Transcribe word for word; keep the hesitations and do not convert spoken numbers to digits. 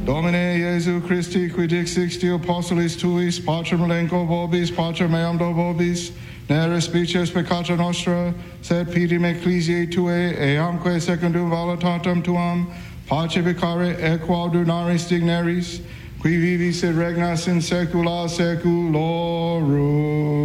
Domine Jesu Christi, qui dixixti apostolis tuis, Patrem elenco vobis, Patrem meam do vobis, ne respices peccata nostra, sed pidim ecclesiae tuae, eamque secundum voluntatem tuam, pace vicare equaudunaris digneris, qui vivis et regnas in saecula saeculorum.